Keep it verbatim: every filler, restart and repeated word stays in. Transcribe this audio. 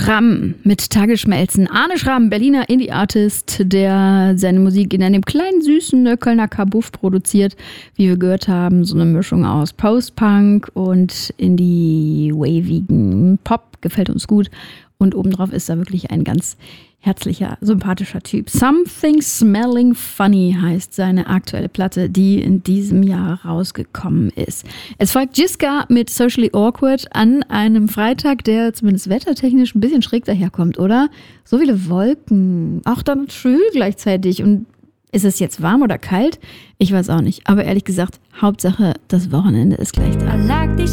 Schramm mit Tagesschmelzen. Arne Schramm, Berliner Indie-Artist, der seine Musik in einem kleinen, süßen Kölner Kabuff produziert. Wie wir gehört haben, so eine Mischung aus Post-Punk und Indie-wavigen Pop. Gefällt uns gut. Und obendrauf ist da wirklich ein ganz herzlicher, sympathischer Typ. Something Smelling Funny heißt seine aktuelle Platte, die in diesem Jahr rausgekommen ist. Es folgt Jiska mit Socially Awkward an einem Freitag, der zumindest wettertechnisch ein bisschen schräg daherkommt, oder? So viele Wolken, auch dann schwül gleichzeitig. Und ist es jetzt warm oder kalt? Ich weiß auch nicht. Aber ehrlich gesagt, Hauptsache, das Wochenende ist gleich da. I like these